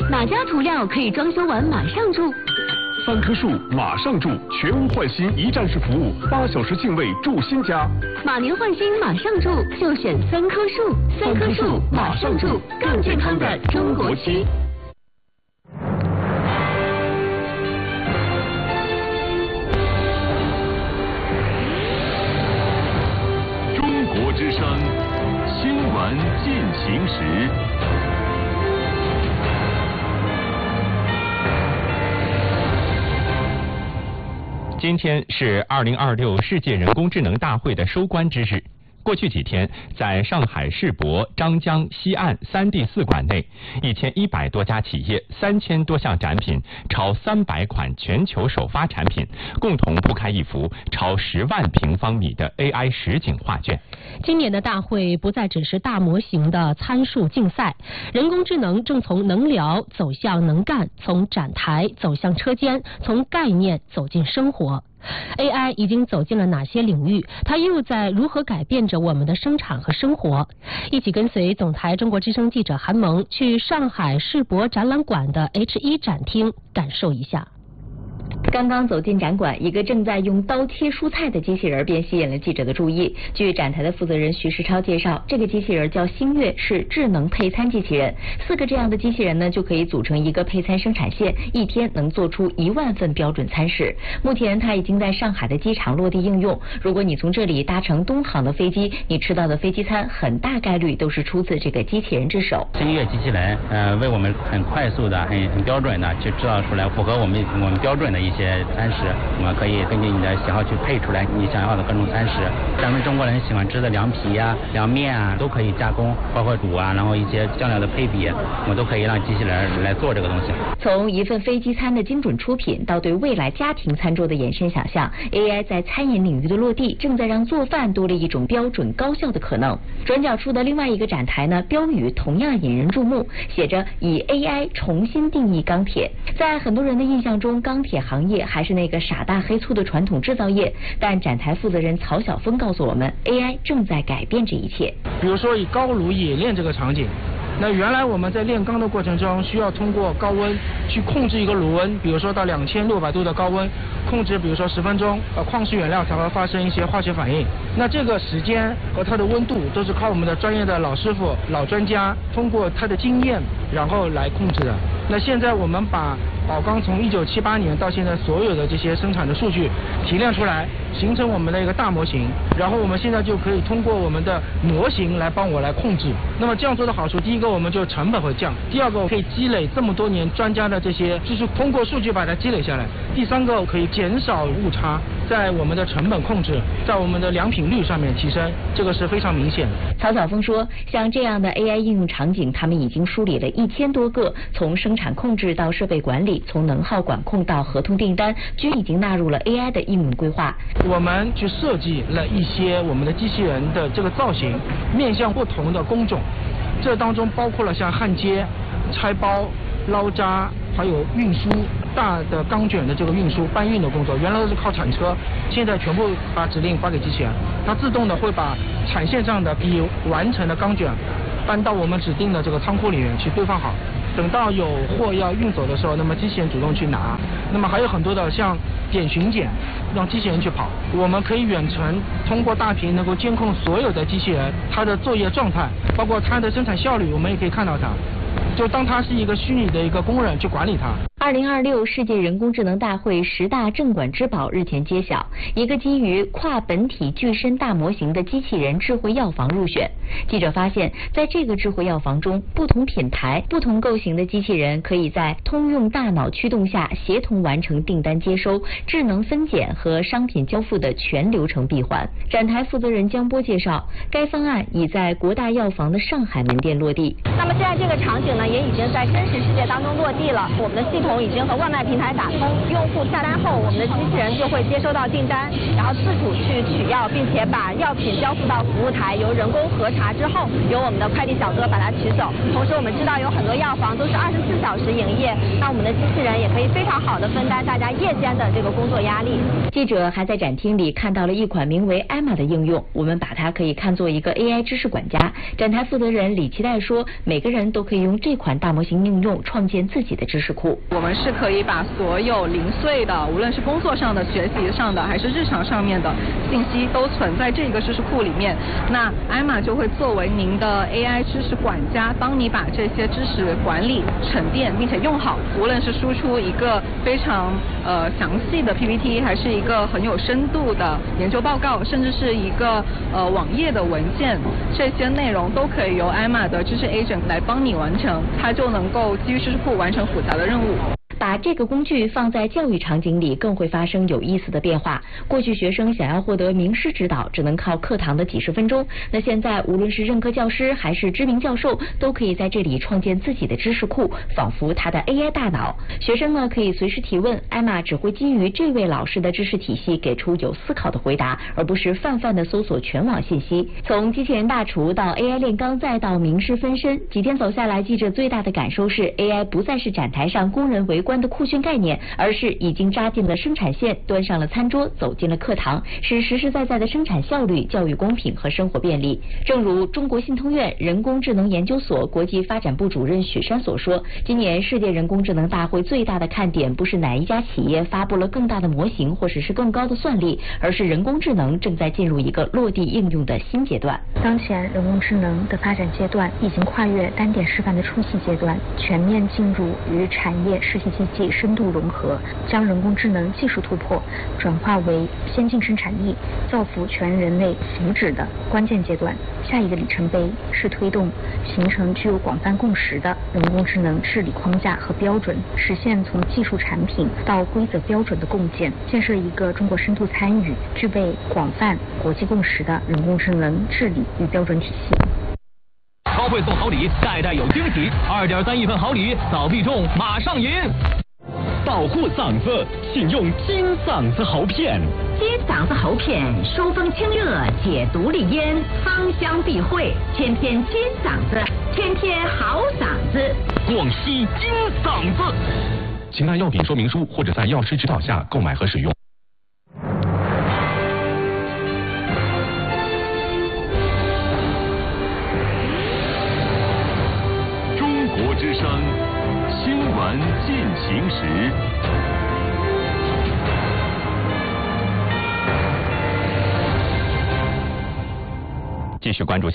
哪家涂料可以装修完马上住？3棵树马上住，全屋换新一站式服务，8小时净位住新家。马年换新马上住，就选3棵树，3棵树马上住，更健康的中国区。 中国之声新闻进行时。今天是2026世界人工智能大会的收官之日。过去几天，在上海世博、张江、西岸3地4馆内，1100多家企业，3000多项展品，超300款全球首发产品，共同铺开一幅超10万平方米的 AI 实景画卷。 今年的大会不再只是大模型的参数竞赛，人工智能正从能聊走向能干，从展台走向车间，从概念走进生活。AI 已经走进了哪些领域？它又在如何改变着我们的生产和生活？一起跟随总台中国之声记者韩萌去上海世博展览馆的 H1展厅感受一下。 刚刚走进展馆，一个正在用刀切蔬菜的机器人便吸引了记者的注意。据展台的负责人徐世超介绍，这个机器人叫星月，是智能配餐机器人。4个这样的机器人呢，就可以组成一个配餐生产线，一天能做出1万份标准餐食。目前它已经在上海的机场落地应用。如果你从这里搭乘东航的飞机，你吃到的飞机餐很大概率都是出自这个机器人之手。 星月机器人为我们很快速的、很标准的去制造出来符合我们标准的一些餐食，我们可以根据你的喜好去配出来你想要的各种餐食。咱们中国人喜欢吃的凉皮啊、凉面啊，都可以加工，包括煮啊，然后一些酱料的配比，我们都可以让机器人来做这个东西。 从一份飞机餐的精准出品，到对未来家庭餐桌的延伸想象， AI 在餐饮领域的落地，正在让做饭多了一种标准高效的可能。转角处的另外一个展台呢，标语同样引人注目，写着以 AI 重新定义钢铁。在很多人的印象中，钢铁行业还是那个傻大黑粗的传统制造业，但展台负责人曹晓峰告诉我们， AI 正在改变这一切。 比如说以高炉冶炼这个场景，那原来我们在炼钢的过程中需要通过高温去控制一个炉温，比如说到2600度的高温，控制比如说10分钟，矿石原料才会发生一些化学反应。那这个时间和它的温度都是靠我们的专业的老师傅、老专家通过他的经验然后来控制的。那现在我们把宝钢从1978年到现在所有的这些生产的数据提炼出来，形成我们的一个大模型，然后我们现在就可以通过我们的模型来帮我来控制。那么这样做的好处，第一个我们就成本会降，第二个我可以积累这么多年专家的这些，就是通过数据把它积累下来，第三个可以减少误差，在我们的成本控制，在我们的良品率上面提升，这个是非常明显的。 曹晓峰说，像这样的 AI 应用场景，他们已经梳理了1000多个，从生产控制到设备管理，从能耗管控到合同订单，均已经纳入了 AI 的应用规划。 我们去设计了一些我们的机器人的这个造型，面向不同的工种，这当中包括了像焊接、拆包、捞渣，还有运输大的钢卷的这个运输搬运的工作，原来都是靠铲车，现在全部把指令发给机器人，它自动的会把产线上的已完成的钢卷搬到我们指定的这个仓库里面去堆放好，等到有货要运走的时候，那么机器人主动去拿。那么还有很多的像点巡检，让机器人去跑，我们可以远程通过大屏能够监控所有的机器人它的作业状态，包括它的生产效率，我们也可以看到它，就当它是一个虚拟的一个工人去管理它。 2026世界人工智能大会10大镇馆之宝日前揭晓，一个基于跨本体具身大模型的机器人智慧药房入选。记者发现，在这个智慧药房中，不同品牌、不同构型的机器人可以在通用大脑驱动下协同完成订单接收、智能分拣和商品交付的全流程闭环。展台负责人江波介绍，该方案已在国大药房的上海门店落地。 那么现在这个场景呢，也已经在真实世界当中落地了。我们的系统统已经和外卖平台打通，用户下单后，我们的机器人就会接收到订单，然后自主去取药，并且把药品交付到服务台，由人工核查之后，由我们的快递小哥把它取走。同时，我们知道有很多药房都是24小时营业，那我们的机器人也可以非常好的分担大家夜间的这个工作压力。 记者还在展厅里看到了一款名为艾玛的应用，我们把它可以看作一个 AI 知识管家。展台负责人李期待说，每个人都可以用这款大模型应用创建自己的知识库。 我们是可以把所有零碎的，无论是工作上的、学习上的，还是日常上面的信息，都存在这个知识库里面。那艾玛就会作为您的 AI 知识管家，帮你把这些知识管理、沉淀，并且用好。无论是输出一个非常详细的 PPT， 还是一个很有深度的研究报告，甚至是一个网页的文件，这些内容都可以由艾玛的知识 agent 来帮你完成，它就能够基于知识库完成复杂的任务。 把这个工具放在教育场景里，更会发生有意思的变化。过去学生想要获得名师指导，只能靠课堂的几十分钟。那现在，无论是任课教师还是知名教授，都可以在这里创建自己的知识库，仿佛他的 AI 大脑。学生呢，可以随时提问，艾玛只会基于这位老师的知识体系给出有思考的回答，而不是泛泛的搜索全网信息。从机器人大厨到 AI 炼钢，再到名师分身，几天走下来，记者最大的感受是 AI 不再是展台上工人围观的酷炫概念，而是已经扎进了生产线，端上了餐桌，走进了课堂，是实实在在的生产效率、教育公平和生活便利。正如中国信通院人工智能研究所国际发展部主任许山所说，今年世界人工智能大会最大的看点不是哪一家企业发布了更大的模型或者是更高的算力，而是人工智能正在进入一个落地应用的新阶段。 当前人工智能的发展阶段已经跨越单点示范的初期阶段，全面进入与产业实体经济深度融合，将人工智能技术突破转化为先进生产力、造福全人类福祉的关键阶段。下一个里程碑是推动形成具有广泛共识的人工智能治理框架和标准，实现从技术产品到规则标准的共建，建设一个中国深度参与、具备广泛国际共识的人工智能治理与标准体系。 超会送好礼，代代有惊喜，2.3亿份好礼，早必中，马上赢！保护嗓子，请用金嗓子喉片。 金嗓子喉片收风清热，解毒利咽，芳香避秽，天天金嗓子，天天好嗓子。 广西金嗓子，请按药品说明书或者在药师指导下购买和使用。中国之声，新闻进行时。 继续关注。